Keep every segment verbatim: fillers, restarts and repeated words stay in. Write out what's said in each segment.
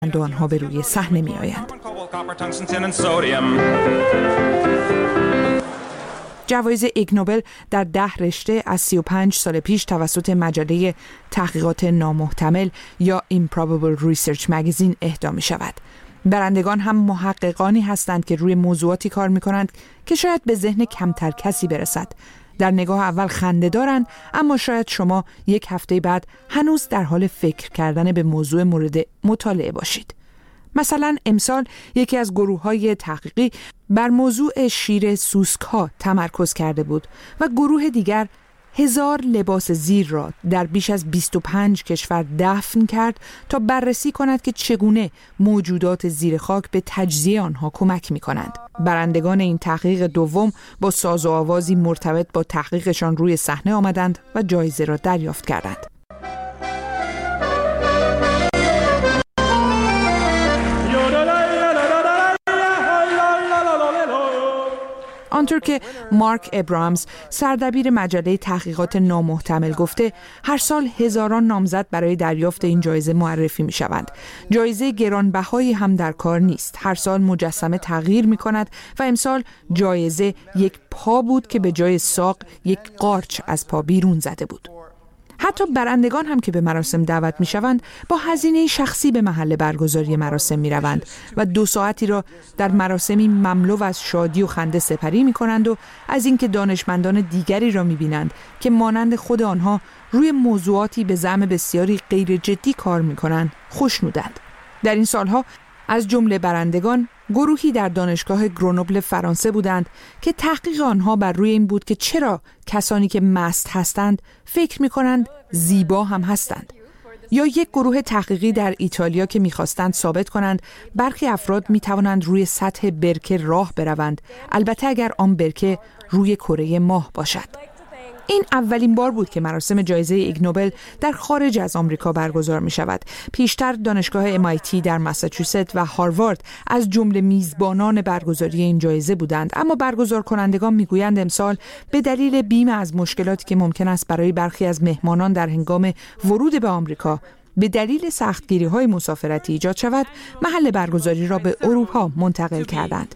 و آنها به روی صحنه می آیند. جوایز ایگ نوبل در ده رشته از سی و پنج سال پیش توسط مجله تحقیقات نامحتمل یا Improbable Research Magazine اهدا می شود. برندگان هم محققانی هستند که روی موضوعاتی کار می کنند که شاید به ذهن کمتر کسی برسد. در نگاه اول خنده دارند، اما شاید شما یک هفته بعد هنوز در حال فکر کردن به موضوع مورد مطالعه باشید. مثلا امسال یکی از گروه‌های تحقیقی بر موضوع شیر سوسک‌ها تمرکز کرده بود و گروه دیگر هزار لباس زیر را در بیش از بیست و پنج کشور دفن کرد تا بررسی کند که چگونه موجودات زیر خاک به تجزیه آنها کمک می‌کنند. برندگان این تحقیق دوم با ساز و آوازی مرتبط با تحقیقشان روی صحنه آمدند و جایزه را دریافت کردند. آنطور که مارک ابرامز سردبیر مجله تحقیقات نامحتمل گفته، هر سال هزاران نامزد برای دریافت این جایزه معرفی می شوند. جایزه گرانبهایی هم در کار نیست. هر سال مجسمه تغییر می کند و امسال جایزه یک پا بود که به جای ساق یک قارچ از پا بیرون زده بود. حتی برندگان هم که به مراسم دعوت می شوند با هزینه شخصی به محل برگزاری مراسم می روند و دو ساعتی را در مراسمی مملو از شادی و خنده سپری می کنند و از اینکه دانشمندان دیگری را می بینند که مانند خود آنها روی موضوعاتی به زعم بسیاری غیر جدی کار می کنند خوشنودند. در این سالها از جمله برندگان گروهی در دانشگاه گرونوبل فرانسه بودند که تحقیق آنها بر روی این بود که چرا کسانی که مست هستند فکر می‌کنند زیبا هم هستند. یا یک گروه تحقیقی در ایتالیا که می‌خواستند ثابت کنند برخی افراد می‌توانند روی سطح برکه راه بروند، البته اگر آن برکه روی کره ماه باشد. این اولین بار بود که مراسم جایزه ایگ نوبل در خارج از آمریکا برگزار می شود. پیشتر دانشگاه ام آی تی در ماساچوست و هاروارد از جمله میزبانان برگزاری این جایزه بودند، اما برگزار کنندگان می گویند امسال به دلیل بیم از مشکلاتی که ممکن است برای برخی از مهمانان در هنگام ورود به آمریکا به دلیل سختگیری‌های مسافرتی ایجاد شود، محل برگزاری را به اروپا منتقل کردند.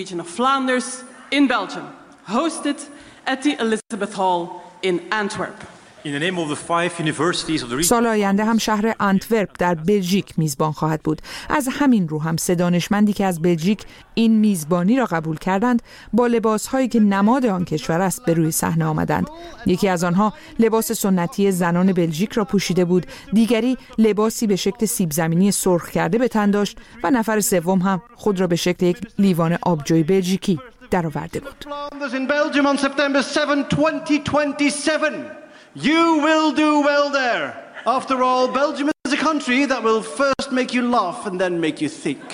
at the Elizabeth Hall in Antwerp. In the name of the five universities of the region. سال آینده هم شهر آنتورپ در بلژیک میزبان خواهد بود. از همین رو هم سه دانشمندی که از بلژیک این میزبانی را قبول کردند با لباس‌هایی که نماد آن کشور است به روی صحنه آمدند. یکی از آنها لباس سنتی زنان بلژیک را پوشیده بود، دیگری لباسی به شکل سیب زمینی سرخ کرده به تن داشت و نفر سوم هم خود را به شکل یک لیوان آبجوی بلژیکی درآورده بود. In Belgium on September seventh, twenty twenty-seven. You will do well there. After all, Belgium is a country that will first make you laugh and then make you think.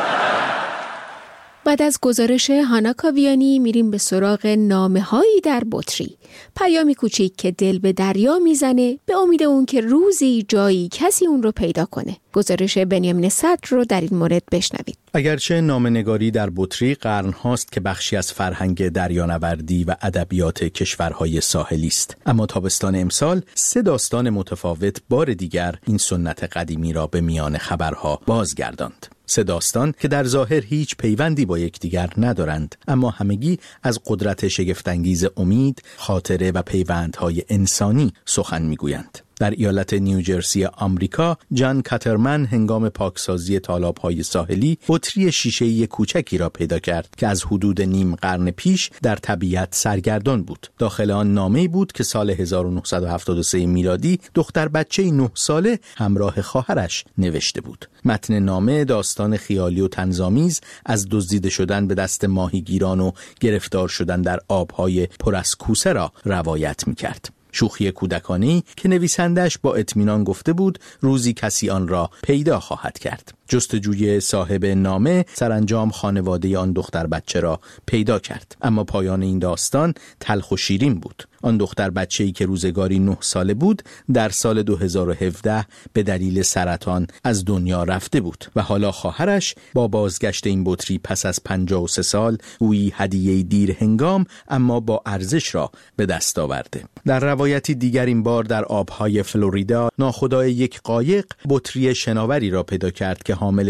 بعد از گزارش هانا کاویانی میریم به سراغ نامه‌هایی در بطری. پیامی کوچیک که دل به دریا میزنه به امید اون که روزی جایی کسی اون رو پیدا کنه. گزارش بنیامین صدر رو در این مورد بشنوید. اگرچه نامه‌نگاری در بطری قرن هاست که بخشی از فرهنگ دریانوردی و ادبیات کشورهای ساحلی است، اما تابستان امسال سه داستان متفاوت بار دیگر این سنت قدیمی را به میان خبرها بازگرداند. سه داستان که در ظاهر هیچ پیوندی با یکدیگر ندارند، اما همگی از قدرت شگفت‌انگیز امید، خاطره و پیوندهای انسانی سخن میگویند. در ایالت نیوجرسی آمریکا، جان کاترمن هنگام پاکسازی تالاب‌های ساحلی بطری شیشه‌ای کوچکی را پیدا کرد که از حدود نیم قرن پیش در طبیعت سرگردان بود. داخل آن نامه‌ای بود که سال هزار و نهصد و هفتاد و سه میلادی دختر بچه‌ای نه ساله همراه خواهرش نوشته بود. متن نامه داستان خیالی و طنزآمیز از دزدیده شدن به دست ماهیگیران و گرفتار شدن در آب‌های پر از کوسه را روایت می‌کرد. شوخی کودکانه‌ای که نویسندش با اطمینان گفته بود روزی کسی آن را پیدا خواهد کرد. جستجوی صاحب نامه سرانجام خانواده آن دختر بچه را پیدا کرد، اما پایان این داستان تلخ و شیرین بود. آن دختر بچه‌ای که روزگاری نه ساله بود در سال دو هزار و هفده به دلیل سرطان از دنیا رفته بود و حالا خواهرش با بازگشت این بطری پس از پنجاه و سه سال گویی هدیه دیر هنگام اما با ارزش را به دست آورده. در روایتی دیگر این بار در آبهای فلوریدا ناخدای یک قایق بطری شناوری را پیدا کرد که حامل